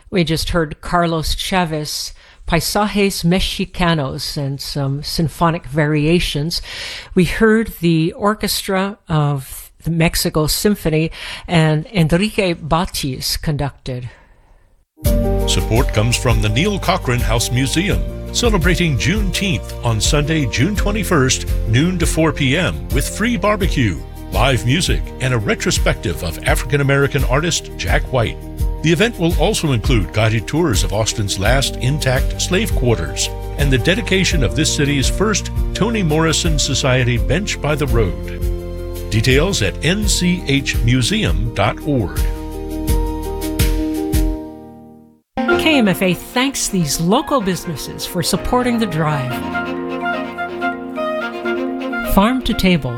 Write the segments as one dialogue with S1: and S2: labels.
S1: We just heard Carlos Chavez, Paisajes Mexicanos, and some symphonic variations. We heard the orchestra of the Mexico Symphony, and Enrique Batis conducted.
S2: Support comes from the Neil Cochran House Museum, celebrating Juneteenth on Sunday, June 21st, noon to 4 p.m. with free barbecue, live music, and a retrospective of African-American artist Jack White. The event will also include guided tours of Austin's last intact slave quarters and the dedication of this city's first Toni Morrison Society bench by the road. Details at nchmuseum.org.
S1: KMFA thanks these local businesses for supporting the drive. Farm to Table,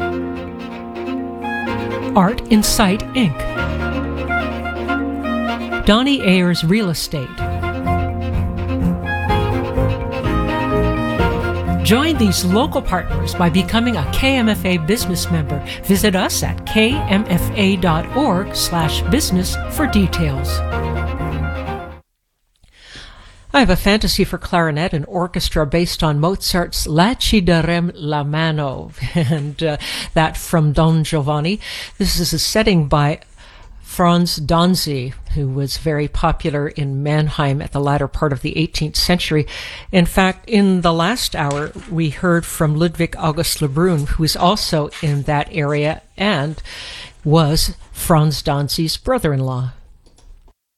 S1: Art in Sight, Inc., Donnie Ayers Real Estate. Join these local partners by becoming a KMFA business member. Visit us at kmfa.org/business for details. I have a fantasy for clarinet and orchestra based on Mozart's La Ci darem la mano, and that from Don Giovanni. This is a setting by Franz Danzi, who was very popular in Mannheim at the latter part of the 18th century. In fact, in the last hour, we heard from Ludwig August Lebrun, who is also in that area and was Franz Danzi's brother-in-law.